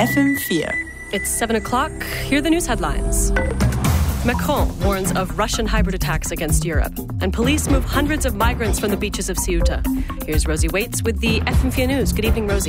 FM4. It's 7 o'clock. Here are the news headlines. Macron warns of Russian hybrid attacks against Europe, and police move hundreds of migrants from the beaches of Ceuta. Here's Rosie Waits with the FM4 News. Good evening, Rosie.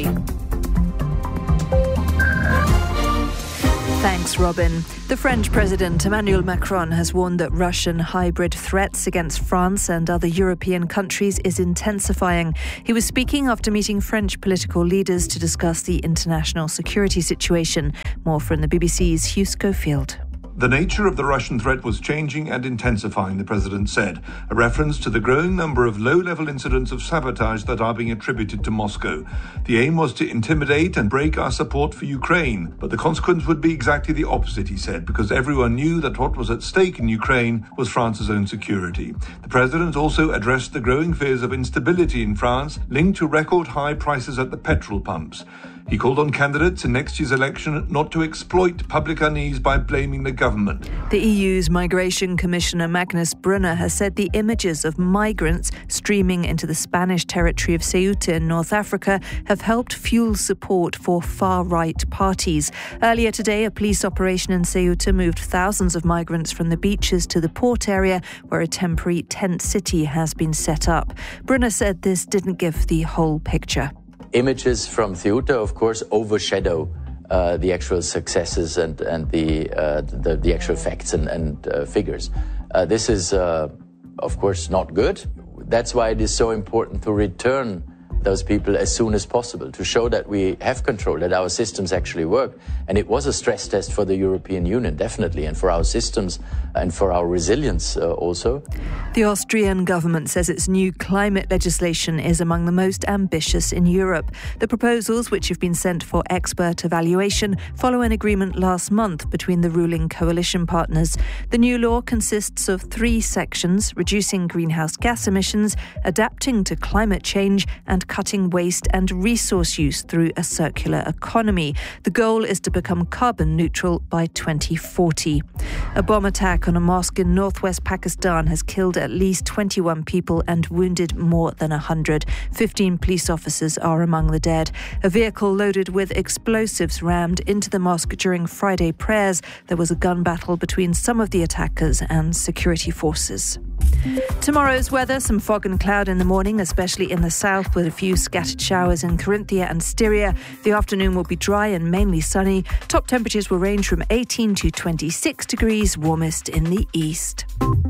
Thanks, Robin. The French President Emmanuel Macron has warned that Russian hybrid threats against France and other European countries is intensifying. He was speaking after meeting French political leaders to discuss the international security situation. More from the BBC's Hugh Schofield. The nature of the Russian threat was changing and intensifying, the president said, a reference to the growing number of low-level incidents of sabotage that are being attributed to Moscow. The aim was to intimidate and break our support for Ukraine, but the consequence would be exactly the opposite, he said, because everyone knew that what was at stake in Ukraine was France's own security. The president also addressed the growing fears of instability in France linked to record-high prices at the petrol pumps. He called on candidates in next year's election not to exploit public unease by blaming the government. The EU's Migration Commissioner Magnus Brunner has said the images of migrants streaming into the Spanish territory of Ceuta in North Africa have helped fuel support for far-right parties. Earlier today, a police operation in Ceuta moved thousands of migrants from the beaches to the port area, where a temporary tent city has been set up. Brunner said this didn't give the whole picture. Images from Ceuta, of course, overshadow the actual successes and the actual facts and figures. This is, of course, not good. That's why it is so important to return those people as soon as possible, to show that we have control, that our systems actually work. And it was a stress test for the European Union, definitely, and for our systems and for our resilience also. The Austrian government says its new climate legislation is among the most ambitious in Europe. The proposals, which have been sent for expert evaluation, follow an agreement last month between the ruling coalition partners. The new law consists of 3 sections: reducing greenhouse gas emissions, adapting to climate change, and cutting waste and resource use through a circular economy. The goal is to become carbon neutral by 2040. A bomb attack on a mosque in northwest Pakistan has killed at least 21 people and wounded more than 100. 15 police officers are among the dead. A vehicle loaded with explosives rammed into the mosque during Friday prayers. There was a gun battle between some of the attackers and security forces. Tomorrow's weather: some fog and cloud in the morning, especially in the south, with a few scattered showers in Carinthia and Styria. The afternoon will be dry and mainly sunny. Top temperatures will range from 18 to 26 degrees, warmest in the east.